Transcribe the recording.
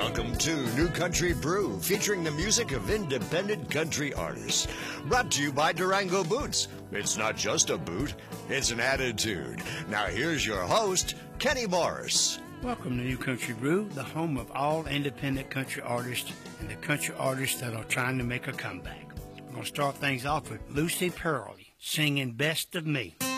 Welcome to New Country Brew, featuring the music of independent country artists. Brought to you by Durango Boots. It's not just a boot, it's an attitude. Now here's your host, Kenny Morris. Welcome to New Country Brew, the home of all independent country artists and the country artists that are trying to make a comeback. We're going to start things off with Lucy Pearl singing Best of Me.